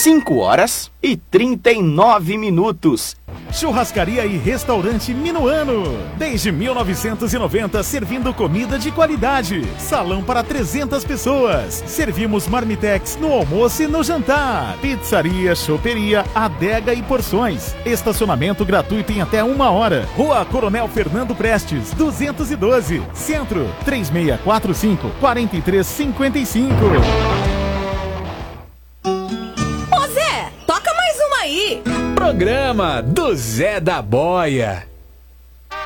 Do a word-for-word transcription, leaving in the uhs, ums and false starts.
cinco horas e trinta e nove minutos. Churrascaria e Restaurante Minuano. Desde mil novecentos e noventa, servindo comida de qualidade. Salão para trezentas pessoas. Servimos marmitex no almoço e no jantar. Pizzaria, choperia, adega e porções. Estacionamento gratuito em até uma hora. Rua Coronel Fernando Prestes, duzentos e doze. Centro, três seis quatro cinco, quatro três cinco cinco. Ô Zé, toca mais uma aí. Programa do Zé da Boia.